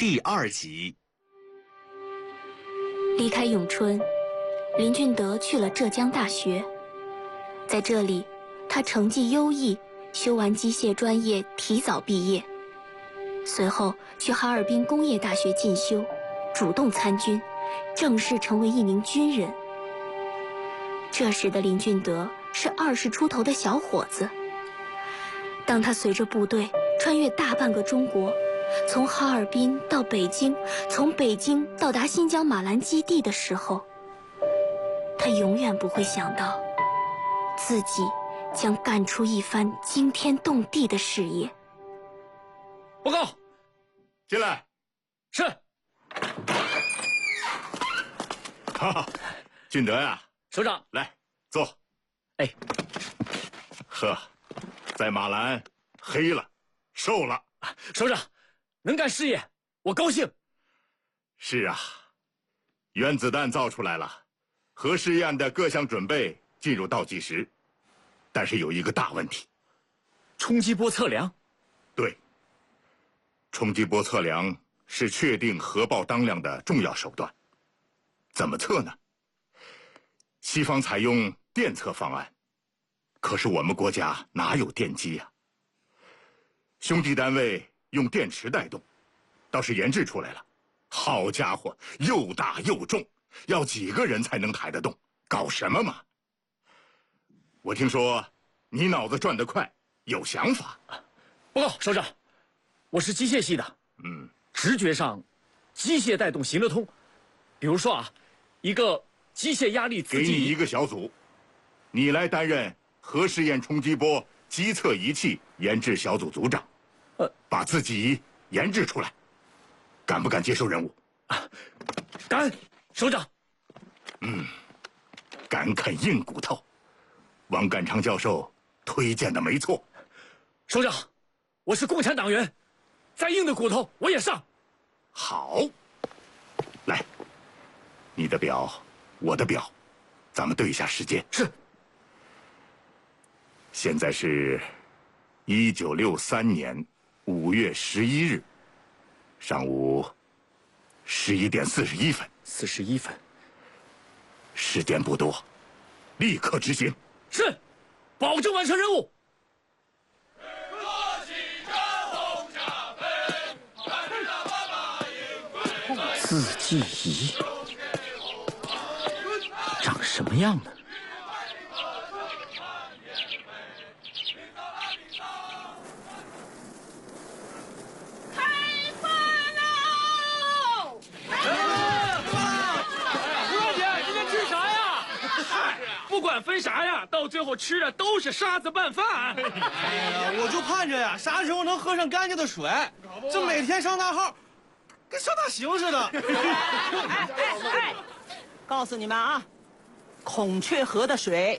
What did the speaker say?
第2集。 离开永春，林俊德去了浙江大学，在这里，他成绩优异，修完机械专业提早毕业。随后去哈尔滨工业大学进修，主动参军，正式成为一名军人。这时的林俊德是20出头的小伙子。当他随着部队穿越大半个中国，从哈尔滨到北京，从北京到达新疆马兰基地的时候，他永远不会想到，自己将干出一番惊天动地的事业。 报告， 进来。 是。 哈哈，俊德呀， 首长， 来坐。 哎， 呵，在马兰黑了，瘦了。 首长，能干事业，我高兴。 是啊，原子弹造出来了，核试验的各项准备进入倒计时，但是有一个大问题： 冲击波测量。 对，冲击波测量是确定核爆当量的重要手段。怎么测呢？西方采用电测方案，可是我们国家哪有电机呀？兄弟单位用电池带动，倒是研制出来了。好家伙，又大又重，要几个人才能抬得动？搞什么嘛？我听说你脑子转得快，有想法。 报告首长，我是机械系的，直觉上，机械带动行得通。比如说啊，一个机械压力刺激仪， 给你一个小组，你来担任核试验冲击波机测仪器研制小组组长。把自己研制出来，敢不敢接受任务？ 敢，首长。 敢啃硬骨头。王干昌教授推荐的没错。 首长，我是共产党员，再硬的骨头我也上。 好，来，你的表，我的表，咱们对一下时间。 是。 现在是1963年5月11日上午11点41分。 41分。 时间不多，立刻执行。 是，保证完成任务。自计仪长什么样呢？ 不管分啥呀，到最后吃的都是沙子拌饭。 哎呀，我就盼着呀，啥时候能喝上干净的水？这每天上大号，跟上大刑似的。 哎，告诉你们啊，孔雀河的水